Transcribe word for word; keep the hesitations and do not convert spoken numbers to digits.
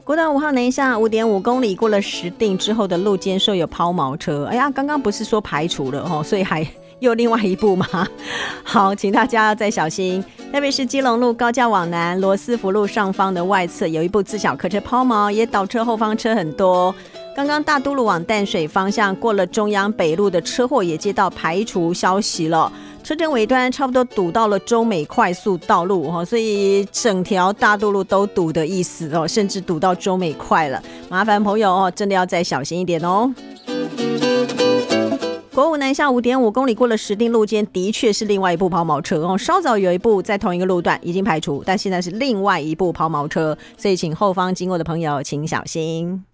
国道五号南下 五点五公里，过了石碇之后的路肩设有抛锚车。哎呀，刚刚不是说排除了齁，所以还又另外一步吗？好，请大家再小心，特别是基隆路高架往南罗斯福路上方的外侧有一部自小客车抛锚，也倒车，后方车很多。刚刚大都路往淡水方向过了中央北路的车祸也接到排除消息了，车阵尾端差不多堵到了中美快速道路，所以整条大都路都堵的意思，甚至堵到中美快了，麻烦朋友真的要再小心一点哦。国五南下 五点五公里，过了石碇路肩的确是另外一部抛锚车哦，稍早有一部在同一个路段已经排除，但现在是另外一部抛锚车，所以请后方经过的朋友请小心。